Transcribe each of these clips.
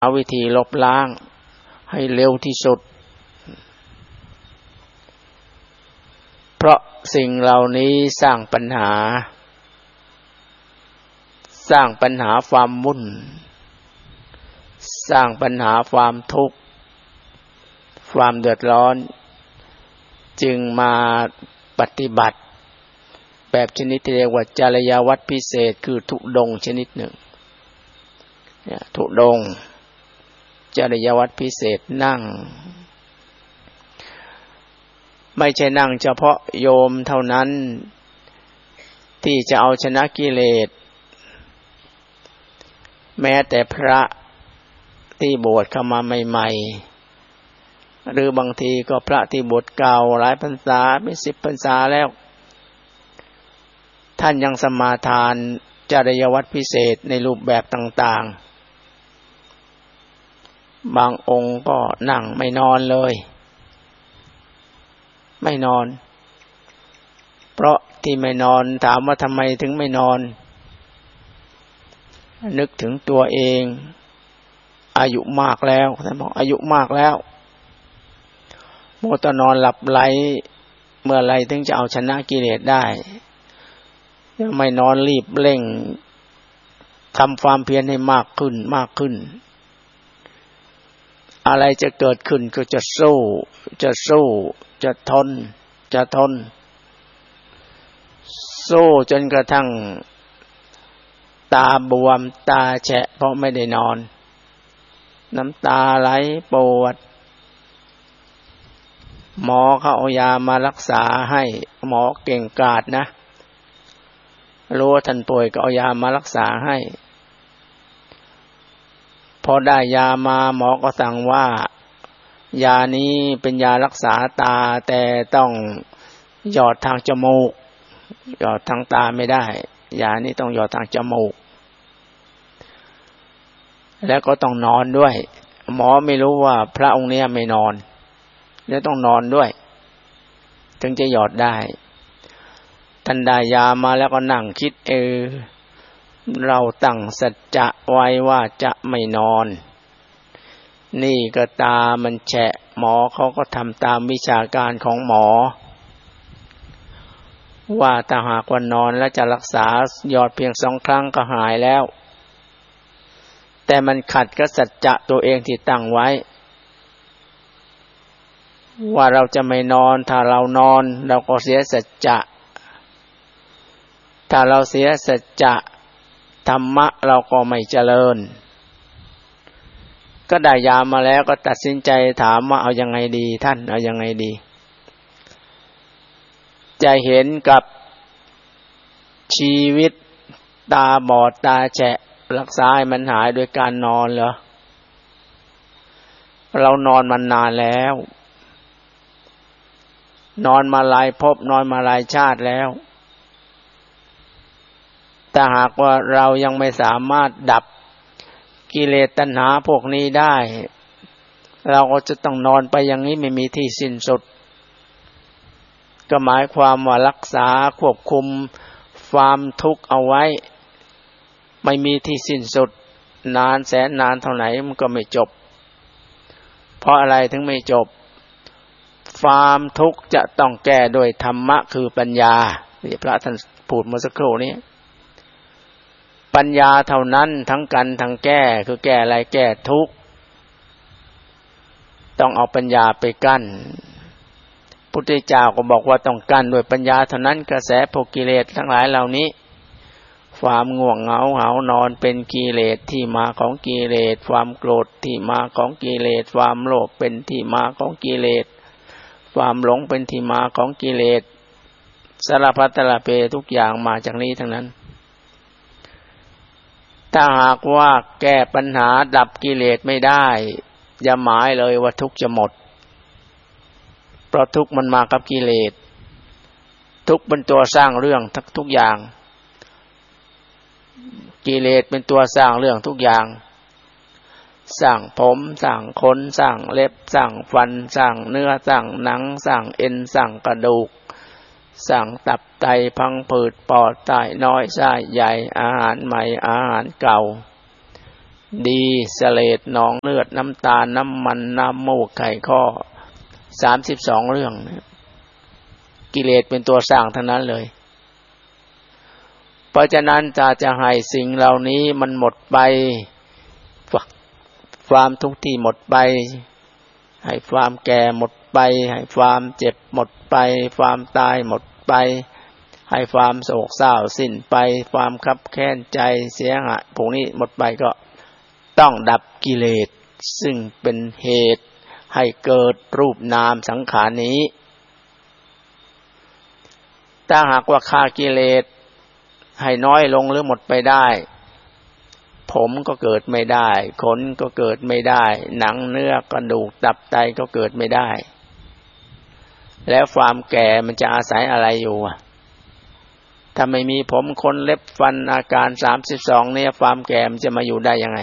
เอาวิธีลบล้างให้เร็วที่สุดเพราะสิ่งเหล่านี้สร้างปัญหาความวุ่นสร้างปัญหาความทุกข์ความเดือดร้อนจึงมาปฏิบัติแบบชนิดที่เรียกว่าจริยวัตรพิเศษคือธุดงค์ชนิดหนึ่งธุดงค์จริยวัตรพิเศษนั่งไม่ใช่นั่งเฉพาะโยมเท่านั้นที่จะเอาชนะกิเลสแม้แต่พระที่บวชเข้ามาใหม่ๆหรือบางทีก็พระที่บวชเก่าหลายพรรษาเป็น10 พรรษาแล้วท่านยังสมาทานจริยวัตรพิเศษในรูปแบบต่างๆบางองค์ก็นั่งไม่นอนเลยไม่นอนเพราะที่ไม่นอนถามว่าทำไมถึงไม่นอนนึกถึงตัวเองอายุมากแล้วท่านบอกอายุมากแล้วมัวแต่นอนหลับไหลเมื่อไรถึงจะเอาชนะกิเลสได้ไม่นอนรีบเร่งทำความเพียรให้มากขึ้นอะไรจะเกิดขึ้นก็จะสู้จะทนสู้จนกระทั่งตาบวมตาแฉะเพราะไม่ได้นอนน้ำตาไหลปวดหมอเขาเอายามารักษาให้หมอเก่งกาจนะรู้ว่าท่านป่วยก็เอายามารักษาให้พอได้ยามาหมอก็สั่งว่ายานี้เป็นยารักษาตาแต่ต้องหยอดทางจมูกหยอดทางตาไม่ได้ยานี้ต้องหยอดทางจมูกแล้วก็ต้องนอนด้วยหมอไม่รู้ว่าพระองค์นี้ไม่นอนแล้วต้องนอนด้วยถึงจะหยอดได้ท่านได้ยามาแล้วก็นั่งคิดเราตั้งสัจจะไว้ว่าจะไม่นอนนี่ก็ตามันแฉะหมอเขาก็ทำตามวิชาการของหมอว่าถ้าหากว่านอนแล้วจะรักษาหยอดเพียง2 ครั้งก็หายแล้วแต่มันขัดกับสัจจะตัวเองที่ตั้งไว้ว่าเราจะไม่นอนถ้าเรานอนเราก็เสียสัจจะถ้าเราเสียสัจจะธรรมะเราก็ไม่เจริญก็ได้ยามาแล้วก็ตัดสินใจถามว่าเอายังไงดีท่านเอายังไงดีจะเห็นกับชีวิตตาบอดตาแฉะรักษาให้มันหายโดยการนอนเหรอเรานอนมานานแล้วนอนมาหลายภพนอนมาหลายชาติแล้วแต่หากว่าเรายังไม่สามารถดับกิเลสตัณหาพวกนี้ได้เราก็จะต้องนอนไปอย่างนี้ไม่มีที่สิ้นสุดก็หมายความว่ารักษาควบคุมความทุกข์เอาไว้ไม่มีที่สิ้นสุดนานแสนนานเท่าไหร่มันก็ไม่จบเพราะอะไรถึงไม่จบความทุกข์จะต้องแก้โดยธรรมะคือปัญญาที่พระท่านพูดเมื่อสักครู่นี้ปัญญาเท่านั้นทั้งกันทั้งแก้คือแก้อะไรแก้ทุกข์ต้องเอาปัญญาไปกั้นพุทธเจ้าก็บอกว่าต้องกั้นด้วยปัญญาเท่านั้นกระแสพวกกิเลสทั้งหลายเหล่านี้ความง่วงเหงาหานอนเป็นกิเลสที่มาของกิเลสความโกรธที่มาของกิเลสความโลภเป็นที่มาของกิเลสความหลงเป็นที่มาของกิเลสสารพัดตระเพทุกอย่างมาจากนี้ทั้งนั้นถ้าหากว่าแก้ปัญหาดับกิเลสไม่ได้อย่าหมายเลยว่าทุกข์จะหมดเพราะทุกข์มันมากับกิเลสทุกข์เป็นตัวสร้างเรื่องทุกอย่างกิเลสเป็นตัวสร้างเรื่องทุกอย่างสร้างผมสร้างขนสร้างเล็บสร้างฟันสร้างเนื้อสร้างหนังสร้างเอ็นสร้างกระดูกสร้างตับไตพังผืดปอดไตน้อยไส้ใหญ่อาหารใหม่อาหารเก่าดีเสลดหนองเลือดน้ำตาลน้ำมันน้ำมูกไขข้อ32เรื่องกิเลสเป็นตัวสร้างทั้งนั้นเลยเพราะฉะนั้นจะให้สิ่งเหล่านี้มันหมดไปความทุกข์ที่หมดไปให้ความแก่หมดไปให้ความเจ็บหมดไปความตายหมดไปให้ความโศกเศร้าสิ้นไปความคับแค้นใจเสียหายพวกนี้หมดไปก็ต้องดับกิเลสซึ่งเป็นเหตุให้เกิดรูปนามสังขารนี้ถ้าหากว่าฆ่ากิเลสให้น้อยลงหรือหมดไปได้ผมก็เกิดไม่ได้ขนก็เกิดไม่ได้หนังเนื้อกระดูกตับไตก็เกิดไม่ได้แล้วความแก่มันจะอาศัยอะไรอยู่ถ้าไม่มีผมขนเล็บฟันอาการ32เนี่ยความแก่มันจะมาอยู่ได้ยังไง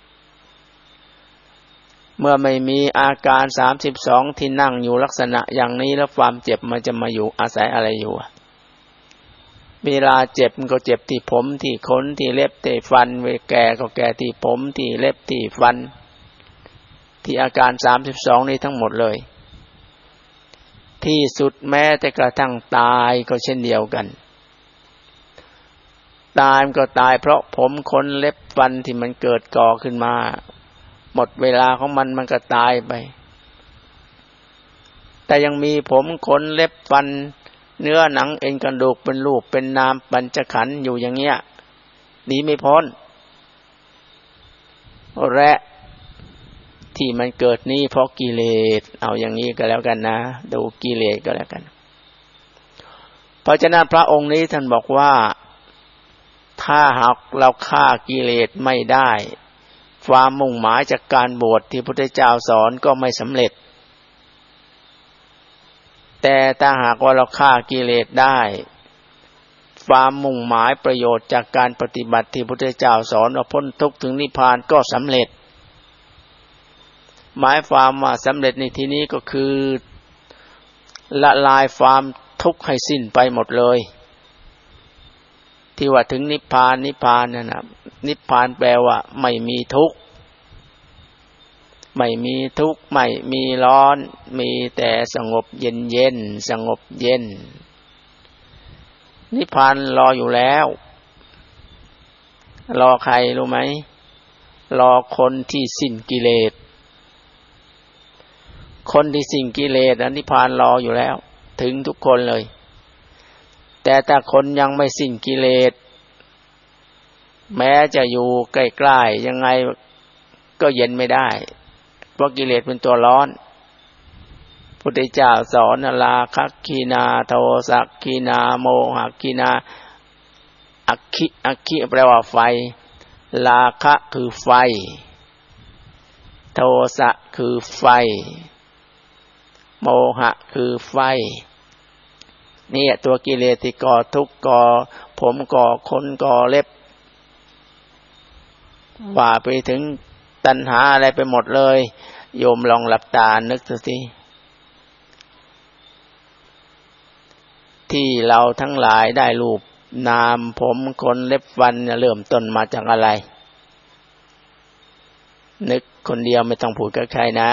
เมื่อไม่มีอาการ32ที่นั่งอยู่ลักษณะอย่างนี้แล้วความเจ็บมันจะมาอยู่อาศัยอะไรอยู่เวลาเจ็บมันก็เจ็บที่ผมที่ขนที่เล็บที่ฟันเวลาแก่ก็แก่ที่ผมที่เล็บที่ฟันที่อาการ32นี้ทั้งหมดเลยที่สุดแม้แต่กระทั่งตายก็เช่นเดียวกันตายมันก็ตายเพราะผมขนเล็บฟันที่มันเกิดก่อขึ้นมาหมดเวลาของมันก็ตายไปแต่ยังมีผมขนเล็บฟันเนื้อหนังเอ็นกระดูกเป็นรูปเป็นนามปัญจขันธ์อยู่อย่างเงี้ยหนีไม่พ้นและที่มันเกิดนี้เพราะกิเลสเอาอย่างนี้ก็แล้วกันนะดูกิเลสก็แล้วกันเพราะฉะนั้นพระองค์นี้ท่านบอกว่าถ้าหากเราฆ่ากิเลสไม่ได้ความมุ่งหมายจากการบวชที่พระพุทธเจ้าสอนก็ไม่สำเร็จแต่ถ้าหากว่าเราฆ่ากิเลสได้ความมุ่งหมายประโยชน์จากการปฏิบัติที่พระพุทธเจ้าสอนว่าพ้นทุกข์ถึงนิพพานก็สำเร็จหมายความว่าสำเร็จในที่นี้ก็คือละลายความทุกข์ให้สิ้นไปหมดเลยที่ว่าถึงนิพพานนิพพานนั่นนะนิพพานแปลว่าไม่มีทุกข์ไม่มีทุกข์ไม่มีร้อนมีแต่สงบเย็นเย็นสงบเย็นนิพพานรออยู่แล้วรอใครรู้ไหมรอคนที่สิ้นกิเลสคนที่สิ้นกิเลสนิพพานรออยู่แล้วถึงทุกคนเลยแต่ถ้าคนยังไม่สิ้นกิเลสแม้จะอยู่ใกล้ๆยังไงก็เย็นไม่ได้เพราะกิเลสเป็นตัวร้อนพุทธเจ้าสอนราคะขีนาโทสะขีนาโมหะขีนาอัคคิแปลว่าไฟราคะคือไฟโทสะคือไฟโมหะคือไฟนี่ตัวกิเลสที่ก่อทุกข์ก่อผมก่อขนก่อเล็บว่าไปถึงตัณหาอะไรไปหมดเลยโยมลองหลับตานึกดูสิที่เราทั้งหลายได้รูปนามผมขนเล็บฟันเริ่มต้นมาจากอะไรนึกคนเดียวไม่ต้องพูดกับใครนะ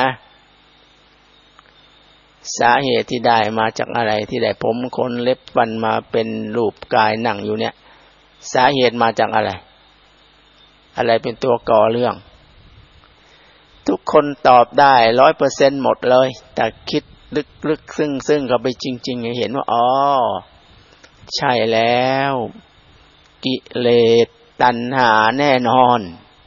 สาเหตุที่ได้มาจากอะไรที่ได้ผมขนเล็บฟันมาเป็นรูปกายนั่งอยู่เนี่ยสาเหตุมาจากอะไรอะไรเป็นตัวก่อเรื่องทุกคนตอบได้ 100% หมดเลยแต่คิดลึกๆซึ่งเข้าไปจริงๆเห็นว่าอ๋อใช่แล้วกิเลสตัณหาแน่นอน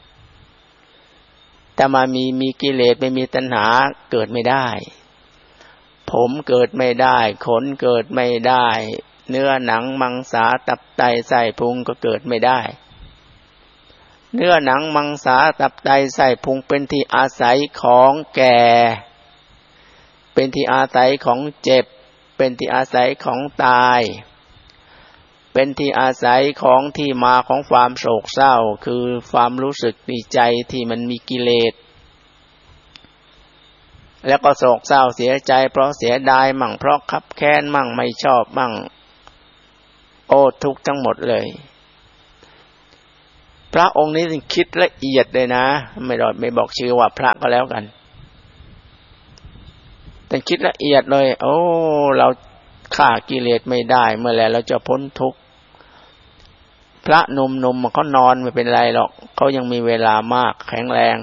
แต่มามีกิเลสไม่มีตัณหาเกิดไม่ได้ผมเกิดไม่ได้ขนเกิดไม่ได้เนื้อหนังมังสาตับไตไส้พุงก็เกิดไม่ได้เนื้อหนังมังสาตับไตไส้พุงเป็นที่อาศัยของแก่เป็นที่อาศัยของเจ็บเป็นที่อาศัยของตายเป็นที่อาศัยของที่มาของความโศกเศร้าคือความรู้สึกดีใจที่มันมีกิเลสแล้วก็โศกเศร้าเสียใจเพราะเสียดายมั่งเพราะคับแค้นมั่งไม่ชอบมั่งโอ้ทุกข์ทั้งหมดเลยพระองค์นี้คิดละเอียดเลยนะไม่บอกชื่อว่าพระก็แล้วกันแต่คิดละเอียดเลยโอ้เราฆ่ากิเลสไม่ได้เมื่อไหร่เราจะพ้นทุกข์พระหนุ่มๆเขานอนไม่เป็นไรหรอกเขายังมีเวลามากแข็งแรง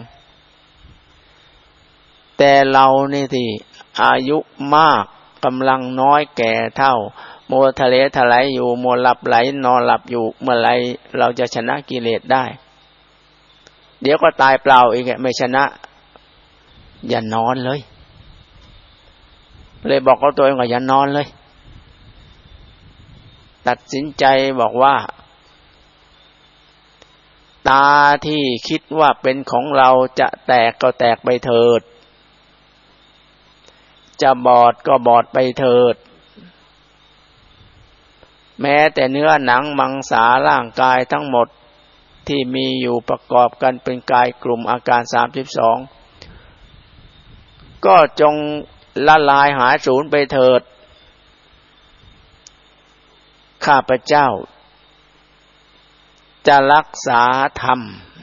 แต่เรานี่ที่อายุมากกำลังน้อยแก่เท่ามัวทะเลถลายอยู่มัวหลับไหลนอนหลับอยู่เมื่อไรเราจะชนะกิเลสได้เดี๋ยวก็ตายเปล่าอีกไม่ชนะอย่านอนเลยบอกเขาตัวเองว่าอย่านอนเลยตัดสินใจบอกว่าตาที่คิดว่าเป็นของเราจะแตกก็แตกไปเถิดจะบอดก็บอดไปเถิดแม้แต่เนื้อหนังมังสาร่างกายทั้งหมดที่มีอยู่ประกอบกันเป็นกายกลุ่มอาการ32ก็จงละลายหายสูญไปเถิดข้าพเจ้าจะรักษาธรรม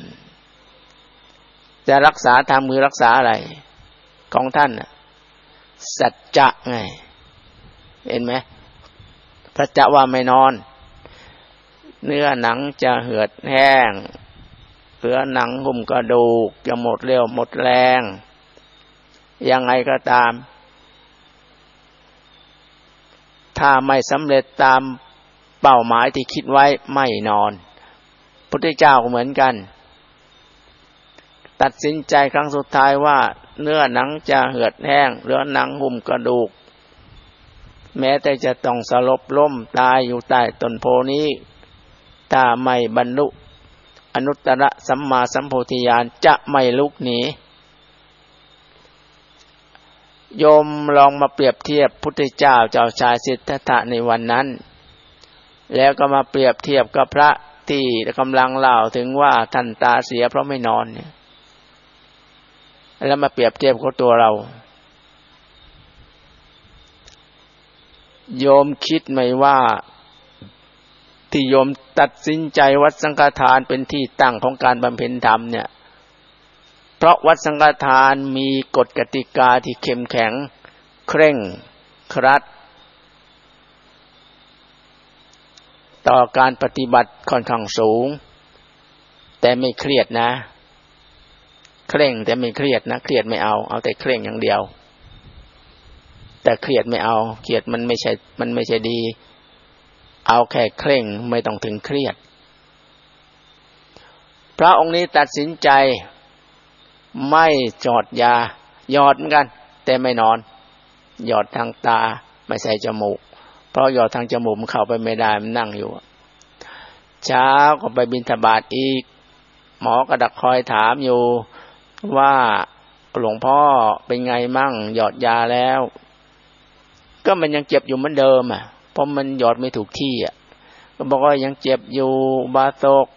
จะรักษาธรรมคือรักษาอะไรของท่านสัจจะไงเห็นไหมสัจจะว่าไม่นอนเนื้อหนังจะเหือดแห้งเหลือหนังหุ้มกระดูกจะหมดเรี่ยวหมดแรงยังไงก็ตามถ้าไม่สำเร็จตามเป้าหมายที่คิดไว้ไม่นอนพุทธเจ้าก็เหมือนกันตัดสินใจครั้งสุดท้ายว่าเนื้อหนังจะเหือดแห้งเหลือหนังหุ้มกระดูกแม้แต่จะต้องสลบล้มตายอยู่ใต้ต้นโพนี้ถ้าไม่บรรลุอนุตตรสัมมาสัมโพธิญาณจะไม่ลุกหนีโยมลองมาเปรียบเทียบพุทธเจ้าเจ้าชายสิทธัตถะในวันนั้นแล้วก็มาเปรียบเทียบกับพระที่กำลังเล่าถึงว่าท่านตาเสียเพราะไม่นอนเนี่ยแล้วมาเปรียบเทียบกับตัวเราโยมคิดไหมว่าที่โยมตัดสินใจวัดสังฆทานเป็นที่ตั้งของการบำเพ็ญธรรมเนี่ยเพราะวัดสังฆทานมีกฎกติกาที่เข้มแข็งเคร่งครัดต่อการปฏิบัติค่อนข้างสูงแต่ไม่เครียดนะเคร่งแต่ไม่เครียดนะเครียดไม่เอาแต่เคร่งอย่างเดียวแต่เครียดไม่เอาเครียดมันไม่ใช่ดีเอาแค่เคร่งไม่ต้องถึงเครียดพระองค์นี้ตัดสินใจไม่จอดยาหยอดเหมือนกันแต่ไม่นอนหยอดทางตาไม่ใส่จมูกเพราะหยอดทางจมูกมันเข้าไปไม่ได้มันนั่งอยู่เช้าก็ไปบิณฑบาตอีกหมอก็ดักคอยถามอยู่ว่าหลวงพ่อเป็นไงมั่งหยอดยาแล้วก็มันยังเจ็บอยู่เหมือนเดิมเพราะมันหยอดไม่ถูกที่ก็บอกว่ายังเจ็บอยู่บาตก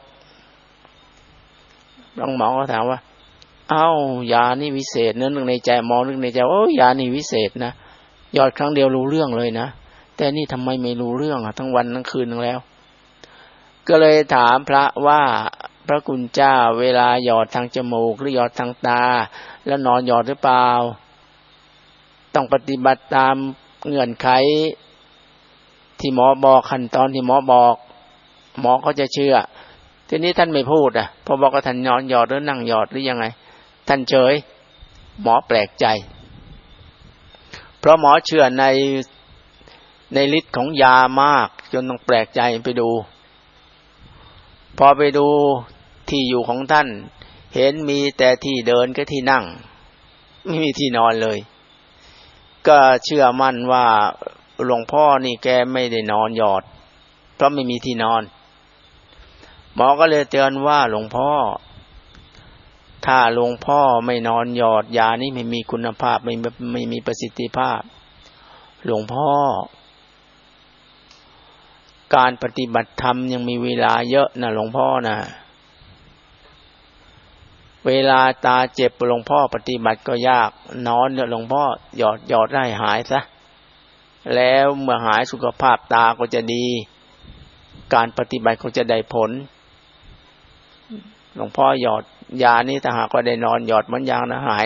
หมอก็ถามว่าเอ้ายานี่วิเศษนึกในใจมองนึกในใจโอ้ยานี่วิเศษนะหยอดครั้งเดียวรู้เรื่องเลยนะแต่นี่ทำไมไม่รู้เรื่องทั้งวันทั้งคืนทั้งแล้วก็เลยถามพระว่าพระคุณเจ้าเวลาหยอดทางจมูกหรือหยอดทางตาแล้วนอนหยอดหรือเปล่าต้องปฏิบัติตามเงื่อนไขที่หมอบอกขั้นตอนที่หมอบอกหมอเขาจะเชื่อทีนี้ท่านไม่พูดพอบอกว่าท่านนอนหยอดหรือนั่งหยอดหรือยังไงท่านเฉยหมอแปลกใจเพราะหมอเชื่อในฤทธิ์ของยามากจนต้องแปลกใจไปดูพอไปดูที่อยู่ของท่านเห็นมีแต่ที่เดินกับที่นั่งไม่มีที่นอนเลยก็เชื่อมั่นว่าหลวงพ่อนี่แกไม่ได้นอนหยอดเพราะไม่มีที่นอนหมอก็เลยเตือนว่าหลวงพ่อถ้าหลวงพ่อไม่นอนหยอดยานี้ไม่มีคุณภาพไม่มีประสิทธิภาพหลวงพ่อการปฏิบัติธรรมยังมีเวลาเยอะนะหลวงพ่อนะเวลาตาเจ็บหลวงพ่อปฏิบัติก็ยากนอนเนี่ยหลวงพ่อหยอดได้หายซะแล้วเมื่อหายสุขภาพตาก็จะดีการปฏิบัติก็จะได้ผลหลวงพ่อหยอดยานี้ถ้าหากว่าได้นอนหยอดเหมือนยางนะหาย